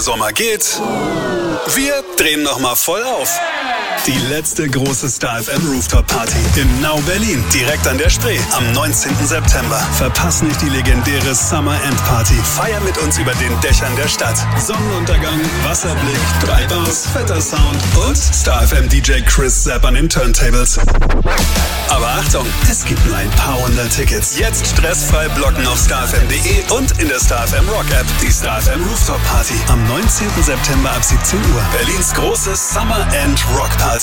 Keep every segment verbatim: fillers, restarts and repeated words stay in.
Sommer geht. Wir drehen nochmal voll auf. Die letzte große Star F M Rooftop Party in Nau Berlin, direkt an der Spree, am neunzehnten September. Verpass nicht die legendäre Summer End Party. Feier mit uns über den Dächern der Stadt. Sonnenuntergang, Wasserblick, Treibhaus, fetter Sound und Star F M D J Chris Zapp an den Turntables. Aber Achtung, es gibt nur ein paar hundert Tickets. Jetzt stressfrei blocken auf starfm punkt de und in der Star F M Rock App. Die Star F M Rooftop Party am neunzehnten September ab siebzehn Uhr. Berlins große Summer End Rock Party.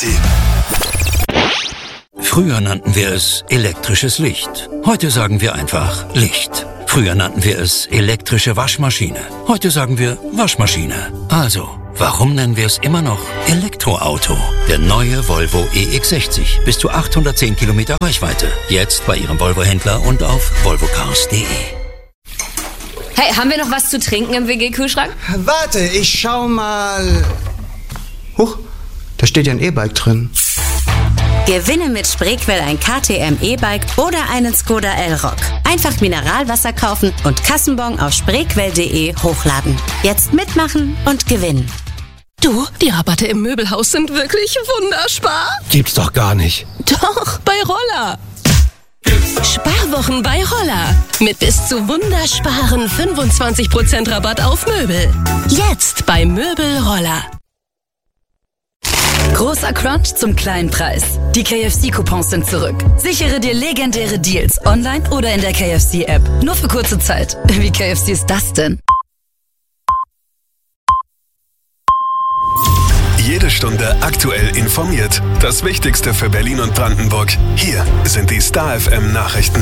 Früher nannten wir es elektrisches Licht. Heute sagen wir einfach Licht. Früher nannten wir es elektrische Waschmaschine. Heute sagen wir Waschmaschine. Also, warum nennen wir es immer noch Elektroauto? Der neue Volvo E X sechzig. Bis zu achthundertzehn Kilometer Reichweite. Jetzt bei Ihrem Volvo-Händler und auf volvo cars punkt de. Hey, haben wir noch was zu trinken im W G-Kühlschrank? Warte, ich schau mal. Huch, da steht ja ein E-Bike drin. Gewinne mit Spreequell ein K T M E-Bike oder einen Skoda Elroq. Einfach Mineralwasser kaufen und Kassenbon auf spreequell punkt de hochladen. Jetzt mitmachen und gewinnen. Du, die Rabatte im Möbelhaus sind wirklich wunderspar. Gibt's doch gar nicht. Doch, bei Roller. Sparwochen bei Roller. Mit bis zu wundersparen fünfundzwanzig Prozent Rabatt auf Möbel. Jetzt bei Möbel Roller. Großer Crunch zum kleinen Preis. Die K F C-Coupons sind zurück. Sichere dir legendäre Deals online oder in der K F C-App. Nur für kurze Zeit. Wie K F C ist das denn? Jede Stunde aktuell informiert. Das Wichtigste für Berlin und Brandenburg. Hier sind die Star F M Nachrichten.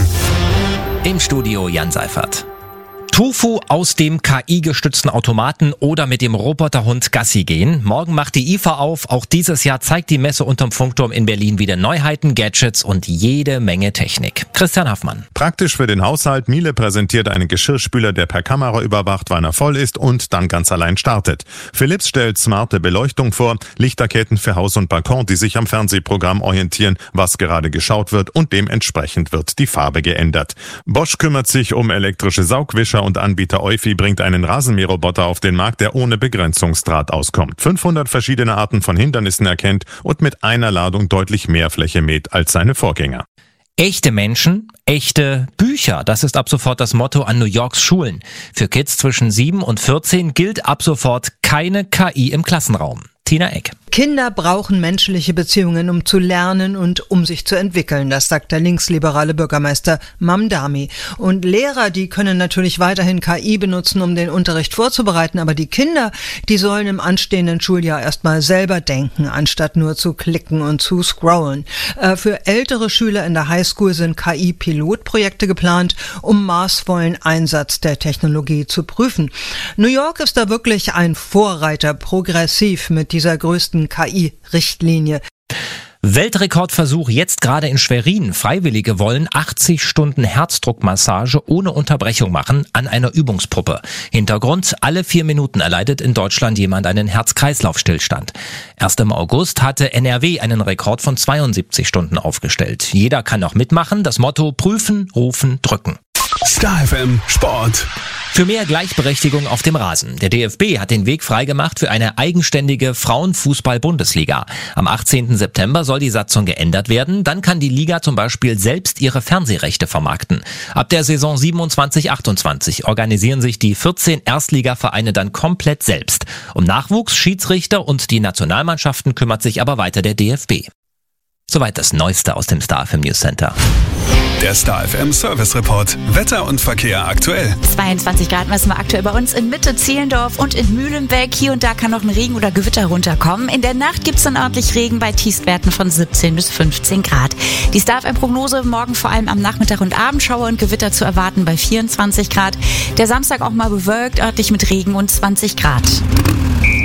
Im Studio Jan Seifert. Tofu aus dem K I-gestützten Automaten oder mit dem Roboterhund Gassi gehen. Morgen macht die I F A auf. Auch dieses Jahr zeigt die Messe unterm Funkturm in Berlin wieder Neuheiten, Gadgets und jede Menge Technik. Christian Haffmann. Praktisch für den Haushalt. Miele präsentiert einen Geschirrspüler, der per Kamera überwacht, wann er voll ist und dann ganz allein startet. Philips stellt smarte Beleuchtung vor, Lichterketten für Haus und Balkon, die sich am Fernsehprogramm orientieren, was gerade geschaut wird, und dementsprechend wird die Farbe geändert. Bosch kümmert sich um elektrische Saugwischer und Anbieter Eufy bringt einen Rasenmäherroboter auf den Markt, der ohne Begrenzungsdraht auskommt. fünfhundert verschiedene Arten von Hindernissen erkennt und mit einer Ladung deutlich mehr Fläche mäht als seine Vorgänger. Echte Menschen, echte Bücher. Das ist ab sofort das Motto an New Yorks Schulen. Für Kids zwischen sieben und vierzehn gilt ab sofort keine K I im Klassenraum. Tina Eck. Kinder brauchen menschliche Beziehungen, um zu lernen und um sich zu entwickeln. Das sagt der linksliberale Bürgermeister Mamdani. Und Lehrer, die können natürlich weiterhin K I benutzen, um den Unterricht vorzubereiten. Aber die Kinder, die sollen im anstehenden Schuljahr erstmal selber denken, anstatt nur zu klicken und zu scrollen. Äh, für ältere Schüler in der Highschool sind K I-Pilotprojekte geplant, um maßvollen Einsatz der Technologie zu prüfen. New York ist da wirklich ein Vorreiter, progressiv mit dieser größten K I-Richtlinie. Weltrekordversuch jetzt gerade in Schwerin. Freiwillige wollen achtzig Stunden Herzdruckmassage ohne Unterbrechung machen an einer Übungspuppe. Hintergrund: alle vier Minuten erleidet in Deutschland jemand einen Herz-Kreislauf-Stillstand. Erst im August hatte N R W einen Rekord von zweiundsiebzig Stunden aufgestellt. Jeder kann noch mitmachen. Das Motto: prüfen, rufen, drücken. Star F M Sport. Für mehr Gleichberechtigung auf dem Rasen. Der D F B hat den Weg freigemacht für eine eigenständige Frauenfußball-Bundesliga. Am achtzehnten September soll die Satzung geändert werden. Dann kann die Liga zum Beispiel selbst ihre Fernsehrechte vermarkten. Ab der Saison siebenundzwanzig achtundzwanzig organisieren sich die vierzehn Erstligavereine dann komplett selbst. Um Nachwuchs, Schiedsrichter und die Nationalmannschaften kümmert sich aber weiter der D F B. Soweit das Neueste aus dem Star F M News Center. Der Star F M Service Report. Wetter und Verkehr aktuell. zweiundzwanzig Grad messen wir aktuell bei uns in Mitte, Zehlendorf und in Mühlenbeck. Hier und da kann noch ein Regen oder Gewitter runterkommen. In der Nacht gibt es dann ordentlich Regen bei Tiefstwerten von siebzehn bis fünfzehn Grad. Die Star F M Prognose: morgen vor allem am Nachmittag und Abend Schauer und Gewitter zu erwarten bei vierundzwanzig Grad. Der Samstag auch mal bewölkt, örtlich mit Regen und zwanzig Grad.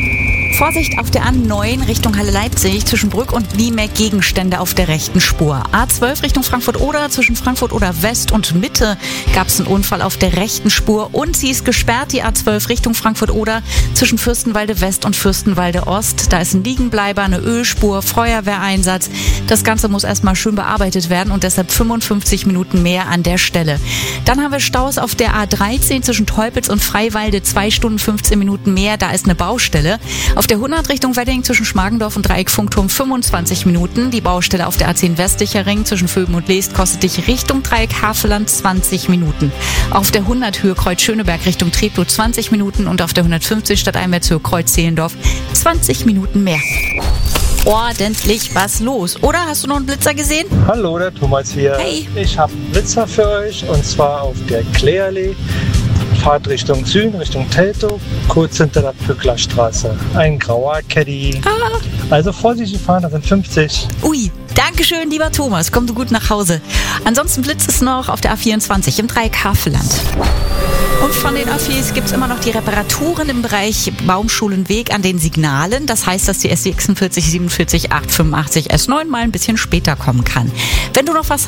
Vorsicht auf der A neun Richtung Halle Leipzig zwischen Brück und Niemeck Gegenstände auf der rechten Spur. A zwölf Richtung Frankfurt-Oder zwischen Frankfurt-Oder West und Mitte gab es einen Unfall auf der rechten Spur und sie ist gesperrt, die A zwölf Richtung Frankfurt-Oder zwischen Fürstenwalde West und Fürstenwalde Ost. Da ist ein Liegenbleiber, eine Ölspur, Feuerwehreinsatz. Das Ganze muss erstmal schön bearbeitet werden und deshalb fünfundfünfzig Minuten mehr an der Stelle. Dann haben wir Staus auf der A dreizehn zwischen Teupitz und Freiwalde, zwei Stunden fünfzehn Minuten mehr. Da ist eine Baustelle. Auf der hundert Richtung Wedding zwischen Schmargendorf und Dreieck-Funkturm fünfundzwanzig Minuten. Die Baustelle auf der A zehn Westlicher Ring zwischen Vöben und Leest kostet dich Richtung Dreieck-Havelland zwanzig Minuten. Auf der hundert Höhe Kreuz Schöneberg Richtung Treptow zwanzig Minuten und auf der hundertfünfzig stadteinwärts Höhe Kreuz Zehlendorf zwanzig Minuten mehr. Ordentlich was los. Oder hast du noch einen Blitzer gesehen? Hallo, der Thomas hier. Hey. Ich habe einen Blitzer für euch und zwar auf der Klärallee. Fahrt Richtung Süden, Richtung Teltow, kurz hinter der Pücklerstraße. Ein grauer Caddy. Ah. Also vorsichtig fahren, das sind fünfzig. Ui, Dankeschön, lieber Thomas. Komm du gut nach Hause. Ansonsten blitzt es noch auf der A vierundzwanzig im Dreieck Havelland. Und von den Öffis gibt es immer noch die Reparaturen im Bereich Baumschulenweg an den Signalen. Das heißt, dass die S sechsundvierzig siebenundvierzig achthundertfünfundachtzig S neun mal ein bisschen später kommen kann. Wenn du noch was hast,